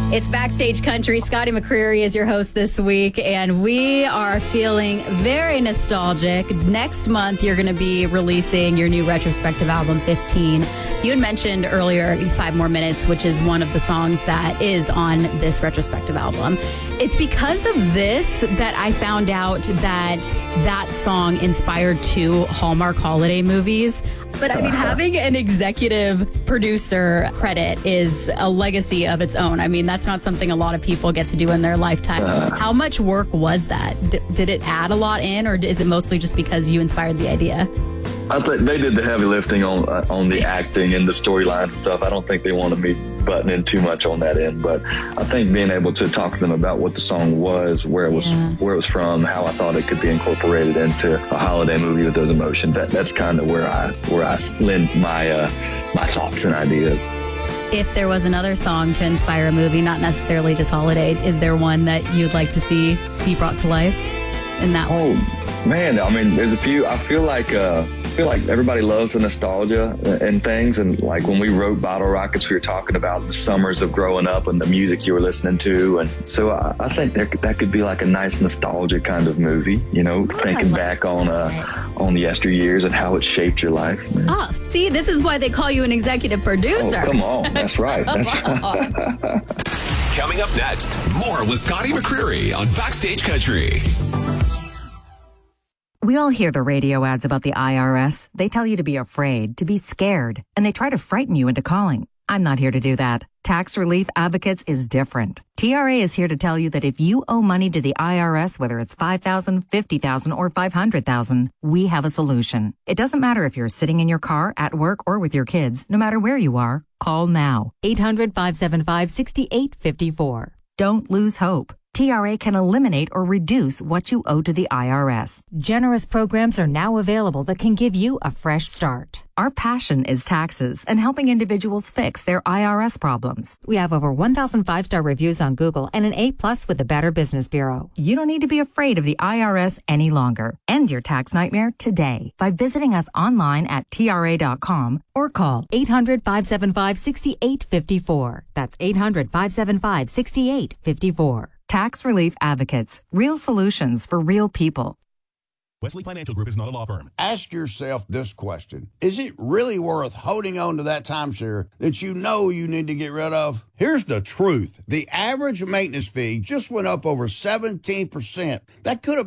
It's Backstage Country. Scotty McCreery is your host this week, and we are feeling very nostalgic. Next month, you're going to be releasing your new retrospective album, 15. You had mentioned earlier 5 More Minutes, which is one of the songs that is on this retrospective album. It's because of this that I found out that that song inspired 2 Hallmark holiday movies. But I mean, having an executive producer credit is a legacy of its own. I mean, that's not something a lot of people get to do in their lifetime. How much work was that? Did it add a lot in, or is it mostly just because you inspired the idea? I think they did the heavy lifting on the acting and the storyline stuff. I don't think they wanted me butting in too much on that end, but I think being able to talk to them about what the song was, where it was from, how I thought it could be incorporated into a holiday movie with those emotions. That's kind of where I lend my thoughts and ideas. If there was another song to inspire a movie, not necessarily just holiday, is there one that you'd like to see be brought to life in that one? Oh man, I mean, there's a few. I feel like everybody loves the nostalgia and things. And like when we wrote Bottle Rockets, we were talking about the summers of growing up and the music you were listening to. And so I think that could be like a nice nostalgic kind of movie, you know, thinking back on the yesteryears and how it shaped your life. Oh, see, this is why they call you an executive producer. Oh, come on. That's right. That's right. Coming up next, more with Scotty McCreery on Backstage Country. We all hear the radio ads about the IRS. They tell you to be afraid, to be scared, and they try to frighten you into calling. I'm not here to do that. Tax Relief Advocates is different. TRA is here to tell you that if you owe money to the IRS, whether it's $5,000, $50,000, or $500,000, we have a solution. It doesn't matter if you're sitting in your car, at work, or with your kids. No matter where you are, call now. 800-575-6854. Don't lose hope. TRA can eliminate or reduce what you owe to the IRS. Generous programs are now available that can give you a fresh start. Our passion is taxes and helping individuals fix their IRS problems. We have over 1,000 5-star reviews on Google and an A+ with the Better Business Bureau. You don't need to be afraid of the IRS any longer. End your tax nightmare today by visiting us online at TRA.com or call 800-575-6854. That's 800-575-6854. Tax Relief Advocates. Real solutions for real people. Wesley Financial Group is not a law firm. Ask yourself this question. Is it really worth holding on to that timeshare that you know you need to get rid of? Here's the truth. The average maintenance fee just went up over 17%. That could have